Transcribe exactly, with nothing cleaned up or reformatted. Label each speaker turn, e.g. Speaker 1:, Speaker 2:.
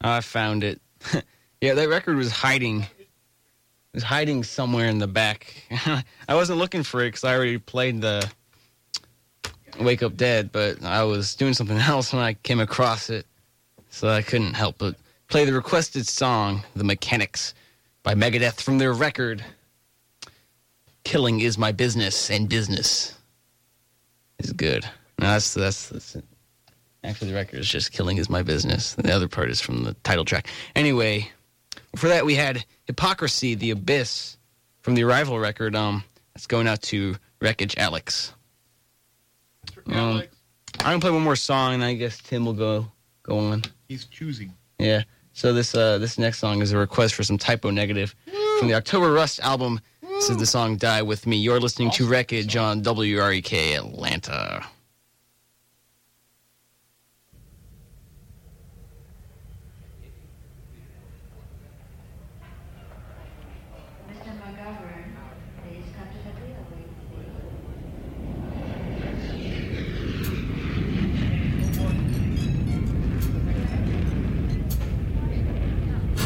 Speaker 1: I found it. Yeah, that record was hiding. It was hiding somewhere in the back. I wasn't looking for it because I already played the Wake Up Dead, but I was doing something else when I came across it, so I couldn't help but play the requested song, The Mechanics, by Megadeth from their record, Killing Is My Business, and Business is good. No, that's, that's, that's it. Actually, the record is just Killing Is My Business. The other part is from the title track. Anyway, for that we had Hypocrisy, The Abyss, from the Arrival record. Um, That's going out to Wreckage Alex. Um,
Speaker 2: Alex.
Speaker 1: I'm going to play one more song, and I guess Tim will go go on.
Speaker 2: He's choosing.
Speaker 1: Yeah. So this uh, this next song is a request for some Typo Negative from the October Rust album. This is the song Die With Me. You're listening to Wreckage on W R E K Atlanta.